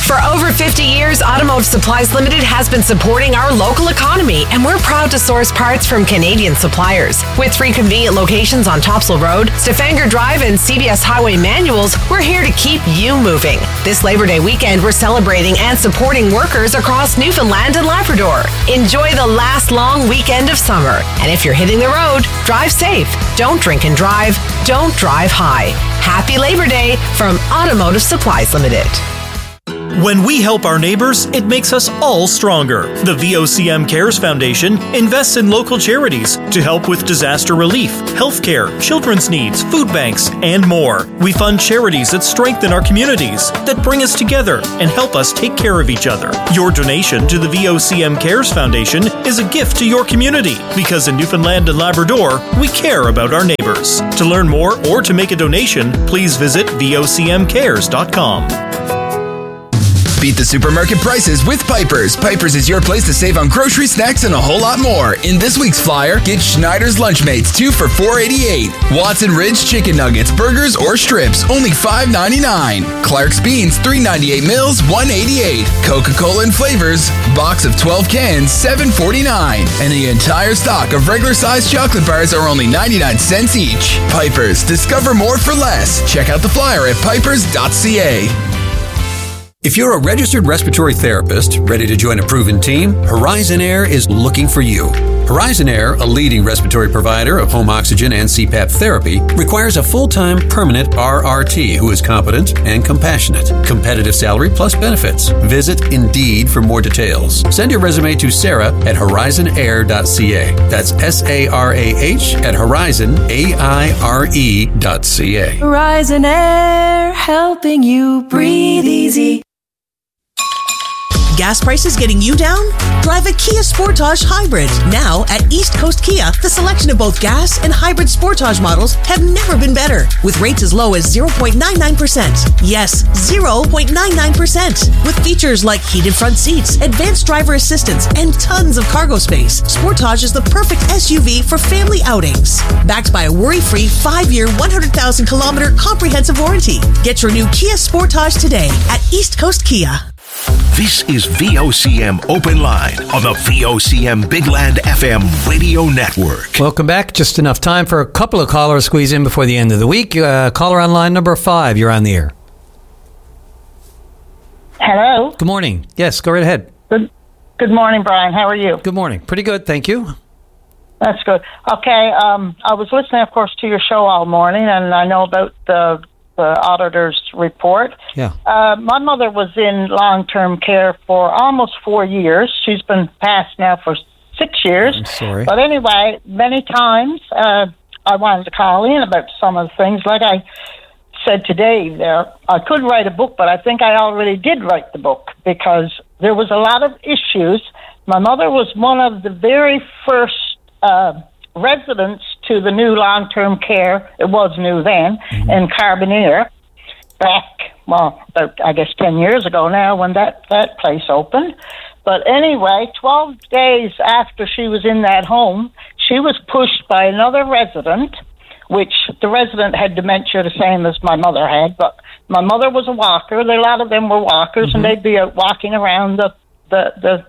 For over fifty years, Automotive Supplies Limited has been supporting our local economy, and we're proud to source parts from Canadian suppliers. With three convenient locations on Topsail Road, Stefanger Drive, and C B S Highway Manuals, we're here to keep you moving. This Labor Day weekend, we're celebrating and supporting workers across Newfoundland and Labrador. Enjoy the last long weekend of summer. And if you're hitting the road, drive safe. Don't drink and drive. Don't drive high. Happy Labor Day from Automotive Supplies Limited. When we help our neighbors, it makes us all stronger. The V O C M Cares Foundation invests in local charities to help with disaster relief, healthcare, children's needs, food banks, and more. We fund charities that strengthen our communities, that bring us together and help us take care of each other. Your donation to the V O C M Cares Foundation is a gift to your community, because in Newfoundland and Labrador, we care about our neighbors. To learn more or to make a donation, please visit V O C M cares dot com. Beat the supermarket prices with Piper's. Piper's is your place to save on grocery, snacks, and a whole lot more. In this week's flyer, get Schneider's Lunchmates, two for four eighty-eight. Watson Ridge Chicken Nuggets, burgers, or strips, only five ninety-nine. Clark's Beans, three ninety-eight mils, one eighty-eight. Coca-Cola and Flavors, box of twelve cans, seven forty-nine. And the entire stock of regular-sized chocolate bars are only ninety-nine cents each. Piper's, discover more for less. Check out the flyer at pipers dot c a. If you're a registered respiratory therapist ready to join a proven team, Horizon Air is looking for you. Horizon Air, a leading respiratory provider of home oxygen and C PAP therapy, requires a full-time permanent R R T who is competent and compassionate. Competitive salary plus benefits. Visit Indeed for more details. Send your resume to Sarah at horizon air dot c a. That's S A R A H at horizon, A I R E dot C A. Horizon Air, helping you breathe easy. Gas prices getting you down? Drive a Kia Sportage Hybrid. Now at East Coast Kia, the selection of both gas and hybrid Sportage models have never been better. With rates as low as zero point nine nine percent. Yes, zero point nine nine percent. With features like heated front seats, advanced driver assistance, and tons of cargo space, Sportage is the perfect S U V for family outings. Backed by a worry-free five-year, one hundred thousand kilometer comprehensive warranty. Get your new Kia Sportage today at East Coast Kia. This is V O C M Open Line on the V O C M Big Land F M radio network. Welcome back. Just enough time for a couple of callers squeeze in before the end of the week. Uh, caller on line number five. You're on the air. Hello. Good morning. Yes, go right ahead. Good, good morning, Brian. How are you? Good morning. Pretty good, thank you. That's good. Okay, um, I was listening, of course, to your show all morning, and I know about the the auditor's report. Yeah. Uh, my mother was in long-term care for almost four years. She's been passed now for six years. I'm sorry. But anyway, many times uh, I wanted to call in about some of the things. Like I said today, there I could write a book, but I think I already did write the book because there was a lot of issues. My mother was one of the very first uh, residents to the new long-term care, it was new then, mm-hmm. in Carbonear, back, well, about, I guess ten years ago now when that, that place opened. But anyway, twelve days after she was in that home, she was pushed by another resident, which the resident had dementia the same as my mother had, but my mother was a walker. A lot of them were walkers, mm-hmm. and they'd be uh, walking around the, the, the,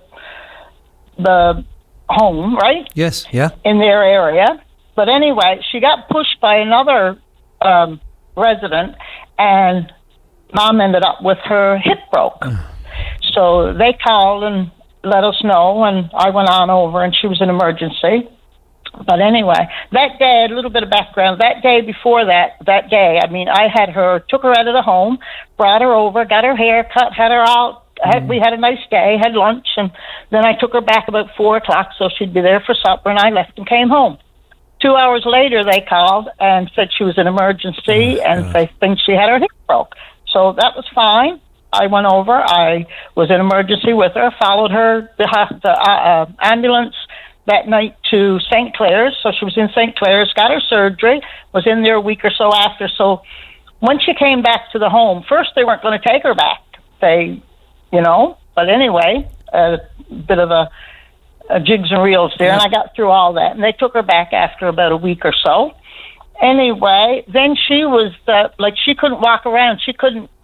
the home, right? Yes, yeah. In their area. But anyway, she got pushed by another um, resident, and Mom ended up with her hip broke. So they called and let us know, and I went on over, and she was in emergency. But anyway, that day, a little bit of background, that day before that, that day, I mean, I had her, took her out of the home, brought her over, got her hair cut, had her out. Had, we had a nice day, had lunch, and then I took her back about four o'clock so she'd be there for supper, and I left and came home. Two hours later, they called and said she was in emergency, oh, and God. They think she had her hip broke. So that was fine. I went over. I was in emergency with her, followed her, the, the uh, uh, ambulance that night to Saint Clair's. So she was in Saint Clair's, got her surgery, was in there a week or so after. So when she came back to the home, first they weren't going to take her back. They... You know, but anyway, a bit of a, a jigs and reels there, and I got through all that. And they took her back after about a week or so. Anyway, then she was, uh, like, she couldn't walk around. She couldn't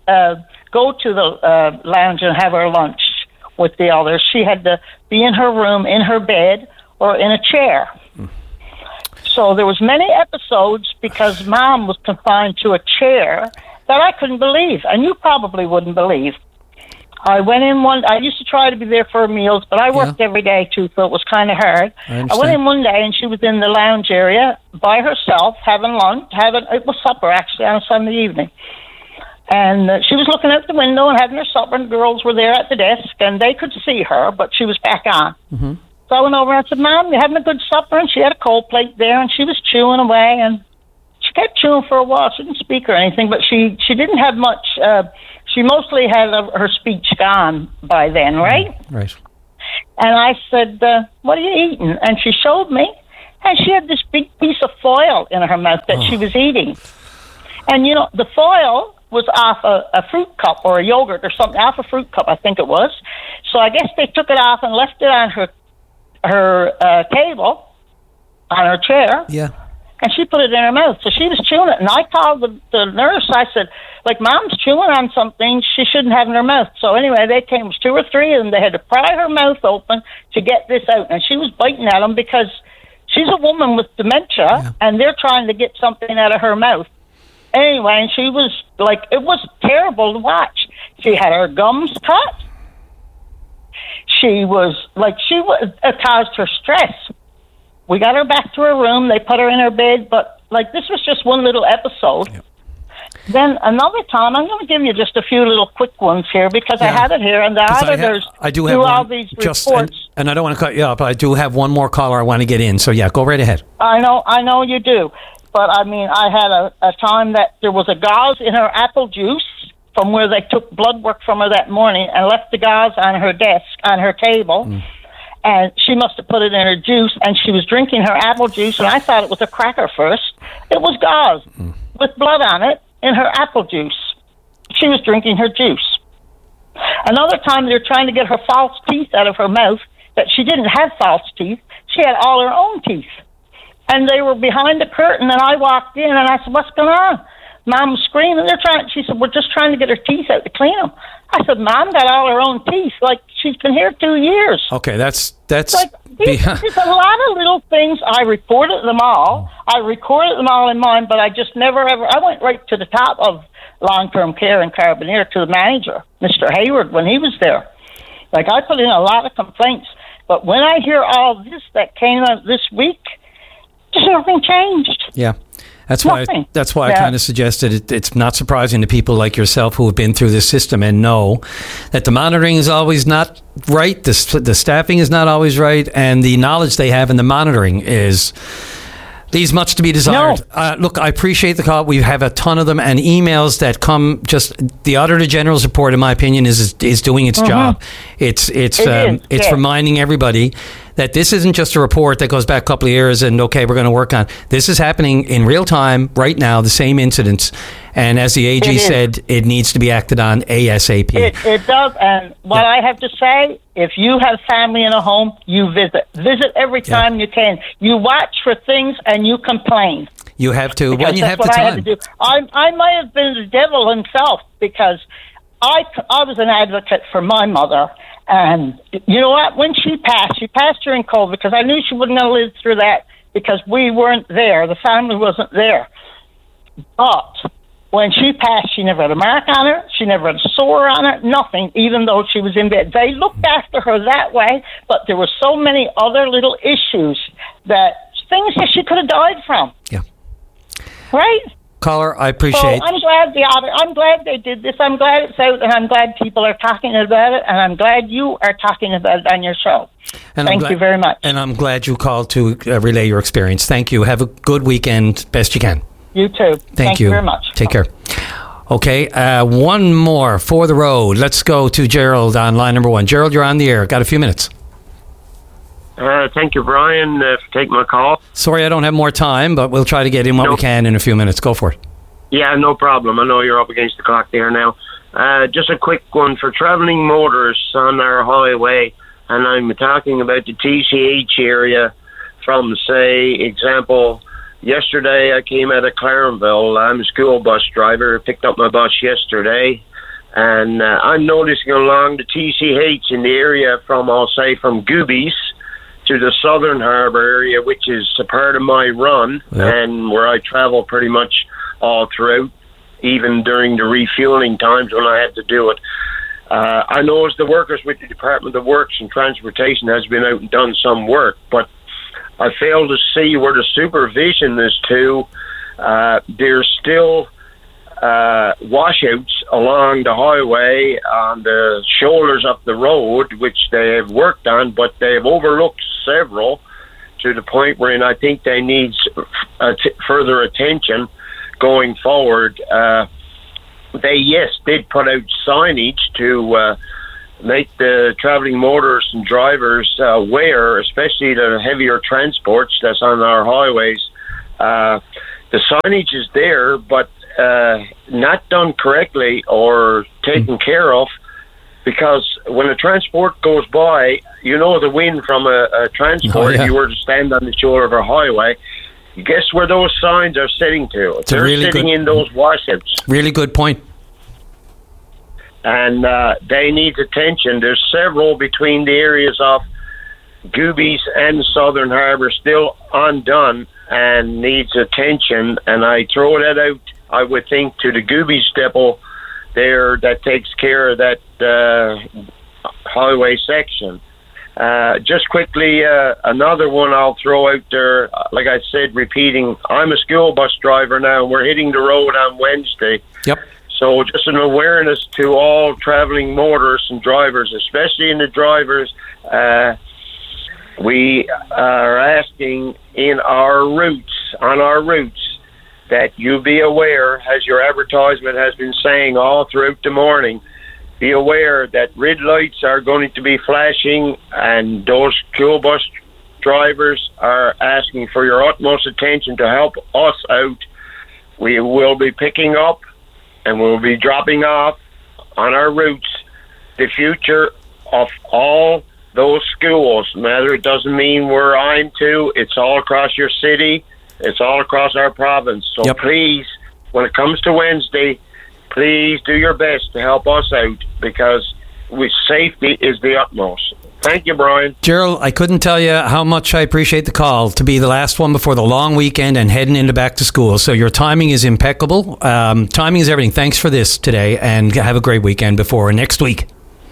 uh, go to the uh, lounge and have her lunch with the others. She had to be in her room, in her bed, or in a chair. Mm. So there was many episodes because Mom was confined to a chair that I couldn't believe, and you probably wouldn't believe. I went in one. I used to try to be there for her meals, but I worked yeah. every day too, so it was kind of hard. I, I went in one day, and she was in the lounge area by herself, having lunch, having it was supper actually on a Sunday evening, and uh, she was looking out the window and having her supper. And the girls were there at the desk, and they could see her, but she was back on. Mm-hmm. So I went over and I said, "Mom, you having a good supper?" And she had a cold plate there, and she was chewing away, and she kept chewing for a while. She didn't speak or anything, but she she didn't have much. Uh, She mostly had uh, her speech gone by then, right? Right. And I said, uh, what are you eating? And she showed me, and she had this big piece of foil in her mouth that oh. she was eating. And, you know, the foil was off a, a fruit cup or a yogurt or something, off a fruit cup, I think it was. So I guess they took it off and left it on her, her uh, table, on her chair. Yeah. And she put it in her mouth. So she was chewing it. And I called the, the nurse. I said, like, Mom's chewing on something she shouldn't have in her mouth. So anyway, they came, it was two or three of them. They had to pry her mouth open to get this out. And she was biting at them because she's a woman with dementia, yeah. and they're trying to get something out of her mouth. Anyway, and she was, like, it was terrible to watch. She had her gums cut. She was, like, she was, it caused her stress. We got her back to her room. They put her in her bed. But, like, this was just one little episode. Yep. Then another time, I'm going to give you just a few little quick ones here because yeah. I have it here. And the auditors I, ha- I do, have do one, all these just, reports. And, and I don't want to cut you up, but I do have one more caller I want to get in. So, yeah, go right ahead. I know, I know you do. But, I mean, I had a, a time that there was a gauze in her apple juice from where they took blood work from her that morning and left the gauze on her desk, on her table. Mm. And she must have put it in her juice, and she was drinking her apple juice, and I thought it was a cracker first. It was gauze mm. with blood on it in her apple juice. She was drinking her juice. Another time, they were trying to get her false teeth out of her mouth, that she didn't have false teeth. She had all her own teeth. And they were behind the curtain, and I walked in, and I said, what's going on? Mom was screaming. They're trying. She said, we're just trying to get her teeth out to clean them. I said, Mom got all her own teeth. Like, she's been here two years. Okay, that's... that's like, there's, there's a lot of little things. I reported them all. I recorded them all in mine, but I just never, ever... I went right to the top of long-term care in Carbonear to the manager, Mister Hayward, when he was there. Like, I put in a lot of complaints. But when I hear all this that came out this week, just nothing changed. Yeah. That's why. I, that's why yeah. I kind of suggested it, it's not surprising to people like yourself who have been through this system and know that the monitoring is always not right, the the staffing is not always right, and the knowledge they have in the monitoring is leaves much to be desired. No. Uh, look, I appreciate the call. We have a ton of them and emails that come. Just the Auditor General's report, in my opinion, is is doing its mm-hmm. job. It's it's it um, it's yeah. reminding everybody that this isn't just a report that goes back a couple of years and, okay, we're going to work on. This is happening in real time right now, the same incidents. And as the A G it said, is. it needs to be acted on ASAP. It, it does. And what yeah. I have to say, if you have family in a home, you visit. Visit every time yeah. you can. You watch for things and you complain. You have to. Because when you that's have what the time. I had to do. I, I might have been the devil himself because I, I was an advocate for my mother. And you know what? When she passed, she passed during COVID because I knew she wouldn't have lived through that because we weren't there. The family wasn't there. But when she passed, she never had a mark on her. She never had a sore on her. Nothing, even though she was in bed. They looked after her that way, but there were so many other little issues that things that she could have died from. Yeah. Right? Caller, I appreciate. So I'm glad the other. I'm glad they did this. I'm glad it's out, and I'm glad people are talking about it, and I'm glad you are talking about it on your show. And Thank glad, you very much. And I'm glad you called to uh, relay your experience. Thank you. Have a good weekend, best you can. You too. Thank, Thank you. you very much. Take care. Okay, uh, one more for the road. Let's go to Gerald on line number one. Gerald, you're on the air. Got a few minutes. Uh, thank you, Brian, uh, for taking my call. Sorry I don't have more time, but we'll try to get in what no. we can in a few minutes. Go for it. Yeah, no problem. I know you're up against the clock there now. Uh, just a quick one for travelling motorists on our highway, and I'm talking about the T C H area from, say, example, yesterday I came out of Clarenville. I'm a school bus driver, picked up my bus yesterday, And uh, I'm noticing along the T C H in the area from, I'll say, from Goobies to the Southern Harbour area, which is a part of my run, yep. and where I travel pretty much all throughout, even during the refueling times when I had to do it. Uh, I know as the workers with the Department of Works and Transportation has been out and done some work, but I fail to see where the supervision is to. Uh, there's still uh, washouts along the highway on the shoulders of the road, which they have worked on, but they have overlooked several to the point where I think they need uh, t- further attention going forward. Uh, they, yes, did put out signage to uh, make the traveling motorists and drivers uh, aware, especially the heavier transports that's on our highways. Uh, the signage is there, but uh, not done correctly or taken care of, because when a transport goes by, you know the wind from a, a transport, oh, yeah. if you were to stand on the shoulder of a highway, guess where those signs are sitting to? It's They're really sitting good, in those washouts. Really good point. And uh, they need attention. There's several between the areas of Goobies and Southern Harbour still undone and needs attention. And I throw that out, I would think, to the Goobies depot there that takes care of that uh, highway section. Uh, just quickly, uh, another one I'll throw out there, like I said, repeating, I'm a school bus driver now, and we're hitting the road on Wednesday. Yep. So just an awareness to all traveling motorists and drivers, especially in the drivers. Uh, we are asking in our routes, on our routes, that you be aware, as your advertisement has been saying all throughout the morning, be aware that red lights are going to be flashing, and those school bus drivers are asking for your utmost attention to help us out. We will be picking up and we'll be dropping off on our routes the future of all those schools. Matter, it doesn't mean where I'm to. It's all across your city. It's all across our province. So yep. please, when it comes to Wednesday, please do your best to help us out, because we, safety is the utmost. Thank you, Brian. Gerald, I couldn't tell you how much I appreciate the call to be the last one before the long weekend and heading into back to school. So your timing is impeccable. Um, timing is everything. Thanks for this today, and have a great weekend before next week.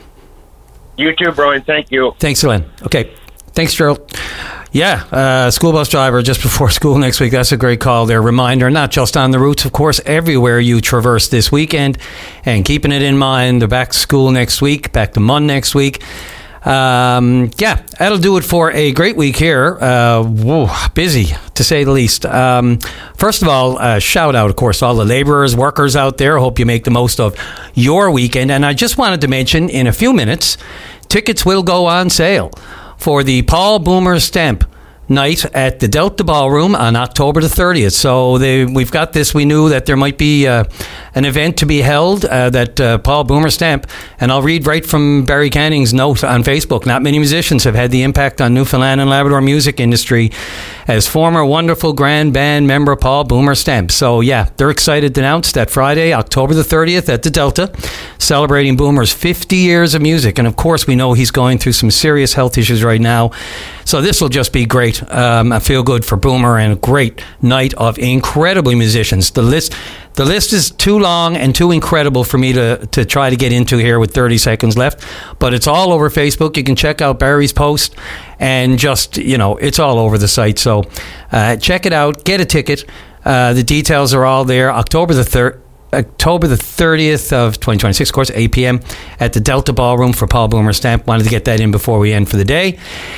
You too, Brian. Thank you. Thanks, Elaine. Okay. Thanks, Gerald. Yeah, uh, school bus driver just before school next week. That's a great call there. Reminder, not just on the routes, of course, everywhere you traverse this weekend, and keeping it in mind, they're back to school next week, back to Mon next week. Um, yeah, that'll do it for a great week here. Uh, whoa, busy, to say the least. Um, first of all, uh, shout out, of course, to all the laborers, workers out there. Hope you make the most of your weekend. And I just wanted to mention, in a few minutes, tickets will go on sale for the Paul Boomer Stamp night at the Delta Ballroom on October the thirtieth. So they, we've got this. We knew that there might be uh, an event to be held uh, that uh, Paul Boomer Stamp, and I'll read right from Barry Canning's note on Facebook. Not many musicians have had the impact on Newfoundland and Labrador music industry as former wonderful grand band member Paul Boomer Stamp. So yeah, they're excited to announce that Friday, October the thirtieth at the Delta, celebrating Boomer's fifty years of music. And of course, we know he's going through some serious health issues right now. So this will just be great. Um, I feel good for Boomer, and a great night of incredible musicians. The list, the list is too long and too incredible for me to, to try to get into here with thirty seconds left. But it's all over Facebook. You can check out Barry's post, and just, you know, it's all over the site. So uh, check it out. Get a ticket. Uh, the details are all there. October the third. October the thirtieth of twenty twenty-six, of course, eight p.m. at the Delta Ballroom for Paul Boomer Stamp. Wanted to get that in before we end for the day.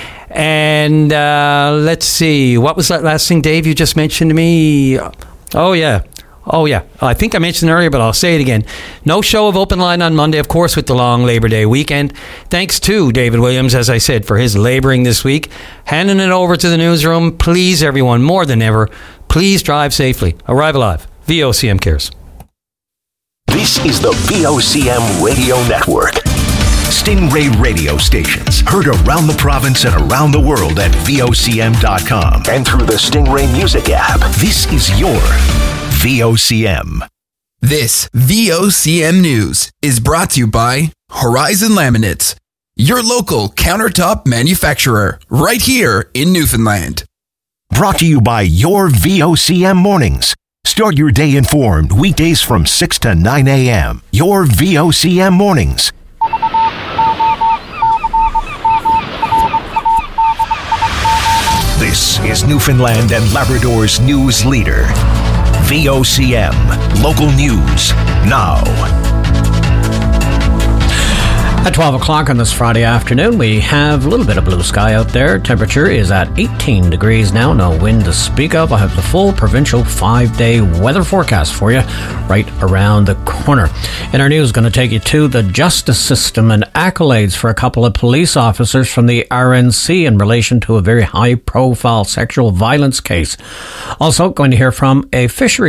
And uh, let's see, what was that last thing, Dave, you just mentioned to me? Oh, yeah. Oh, yeah. I think I mentioned it earlier, but I'll say it again. No show of Open Line on Monday, of course, with the long Labor Day weekend. Thanks to David Williams, as I said, for his laboring this week. Handing it over to the newsroom. Please, everyone, more than ever, please drive safely. Arrive Alive. V O C M cares. This is the V O C M Radio Network. Stingray radio stations heard around the province and around the world at V O C M dot com and through the Stingray Music app. This is your V O C M. This V O C M News is brought to you by Horizon Laminates, your local countertop manufacturer, right here in Newfoundland. Brought to you by your V O C M Mornings. Start your day informed weekdays from six to nine a.m. Your V O C M Mornings. This is Newfoundland and Labrador's news leader. V O C M, local news, now. At twelve o'clock on this Friday afternoon, we have a little bit of blue sky out there. Temperature is at eighteen degrees now, no wind to speak of. I have the full provincial five-day weather forecast for you right around the corner. In our news, going to take you to the justice system and accolades for a couple of police officers from the R N C in relation to a very high-profile sexual violence case. Also, going to hear from a fishery